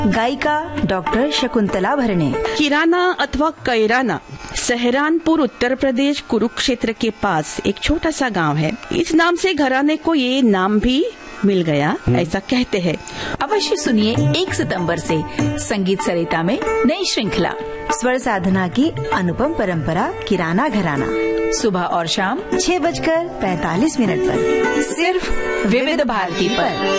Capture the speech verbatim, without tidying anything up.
गायिका डॉक्टर शकुंतला भरणे। किराना अथवा कैराना सहारनपुर उत्तर प्रदेश कुरुक्षेत्र के पास एक छोटा सा गांव है। इस नाम से घराने को ये नाम भी मिल गया, ऐसा कहते हैं। अवश्य सुनिए एक सितंबर से संगीत सरिता में नई श्रृंखला स्वर साधना की अनुपम परंपरा किराना घराना, सुबह और शाम छह बजकर पैतालीस मिनट पर सिर्फ विविध भारती पर।